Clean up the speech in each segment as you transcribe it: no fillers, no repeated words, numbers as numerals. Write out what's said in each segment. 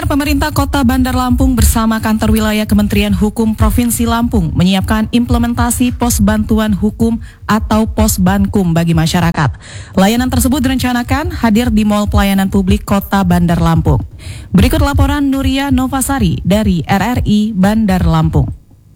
Pendengar, pemerintah Kota Bandar Lampung bersama kantor wilayah Kementerian Hukum Provinsi Lampung menyiapkan implementasi pos bantuan hukum atau pos Bankum bagi masyarakat. Layanan tersebut direncanakan hadir di Mall Pelayanan Publik Kota Bandar Lampung. Berikut laporan Nuria Novasari dari RRI Bandar Lampung.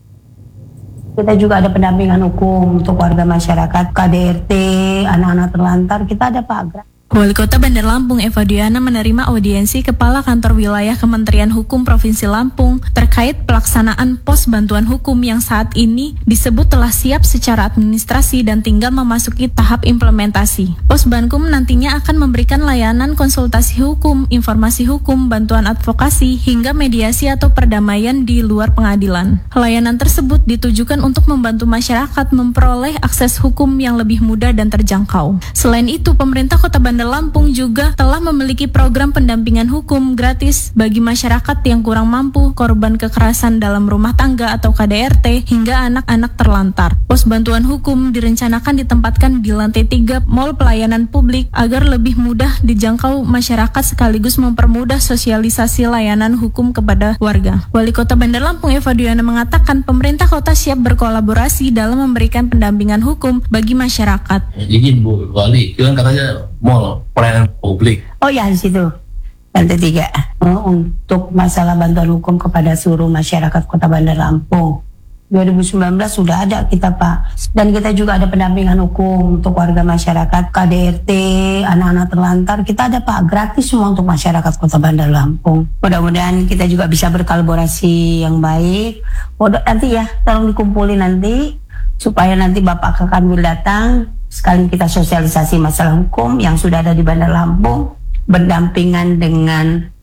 Kita juga ada pendampingan hukum untuk warga masyarakat, KDRT, anak-anak terlantar. Kita ada Pak Agra. Wali Kota Bandar Lampung Eva Diana menerima audiensi Kepala Kantor Wilayah Kementerian Hukum Provinsi Lampung terkait pelaksanaan pos bantuan hukum yang saat ini disebut telah siap secara administrasi dan tinggal memasuki tahap implementasi. Pos Bankum nantinya akan memberikan layanan konsultasi hukum, informasi hukum, bantuan advokasi, hingga mediasi atau perdamaian di luar pengadilan. Layanan tersebut ditujukan untuk membantu masyarakat memperoleh akses hukum yang lebih mudah dan terjangkau. Selain itu, pemerintah Kota Bandar Lampung juga telah memiliki program pendampingan hukum gratis bagi masyarakat yang kurang mampu, korban kekerasan dalam rumah tangga atau KDRT, hingga anak-anak terlantar. Pos bantuan hukum direncanakan ditempatkan di lantai 3 Mall Pelayanan Publik agar lebih mudah dijangkau masyarakat sekaligus mempermudah sosialisasi layanan hukum kepada warga. Wali Kota Bandar Lampung Eva Diana mengatakan pemerintah kota siap berkolaborasi dalam memberikan pendampingan hukum bagi masyarakat. Izin Bu Wali, kan katanya Mall Pelayanan Publik. Oh ya, di situ lantai 3 untuk masalah bantuan hukum kepada seluruh masyarakat Kota Bandar Lampung. 2019 sudah ada kita Pak, dan kita juga ada pendampingan hukum untuk warga masyarakat, KDRT, anak-anak terlantar. Kita ada Pak, gratis semua untuk masyarakat Kota Bandar Lampung. Mudah-mudahan kita juga bisa berkolaborasi yang baik. Nanti ya, tolong dikumpulin nanti supaya nanti Bapak Kakanwil datang. Sekali kita sosialisasi masalah hukum yang sudah ada di Bandar Lampung berdampingan dengan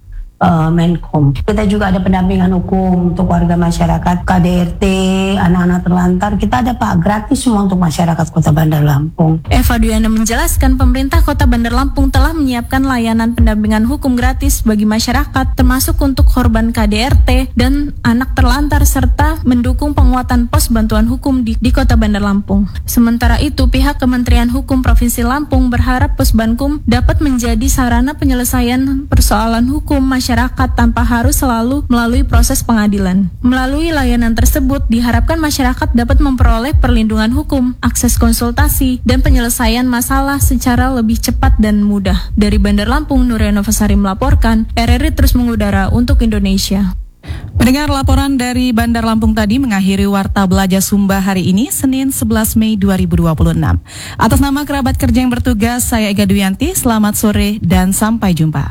Menkom. Kita juga ada pendampingan hukum untuk warga masyarakat, KDRT, anak-anak terlantar. Kita ada Pak, gratis semua untuk masyarakat Kota Bandar Lampung. Eva Diana menjelaskan pemerintah Kota Bandar Lampung telah menyiapkan layanan pendampingan hukum gratis bagi masyarakat, termasuk untuk korban KDRT dan anak terlantar, serta mendukung penguatan pos bantuan hukum di Kota Bandar Lampung. Sementara itu, pihak Kementerian Hukum Provinsi Lampung berharap pos Bankum dapat menjadi sarana penyelesaian persoalan hukum masyarakat tanpa harus selalu melalui proses pengadilan. Melalui layanan tersebut, diharapkan masyarakat dapat memperoleh perlindungan hukum, akses konsultasi, dan penyelesaian masalah secara lebih cepat dan mudah. Dari Bandar Lampung, Nuria Novasari melaporkan, RRI terus mengudara untuk Indonesia. Pendengar, laporan dari Bandar Lampung tadi mengakhiri Warta Belaja Sumba hari ini, Senin 11 Mei 2026. Atas nama kerabat kerja yang bertugas, saya Ega Duyanti, selamat sore dan sampai jumpa.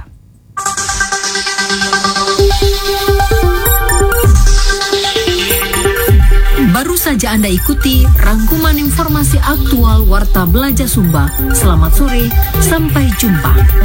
Baru saja Anda ikuti rangkuman informasi aktual Warta Belaja Sumba. Selamat sore, sampai jumpa.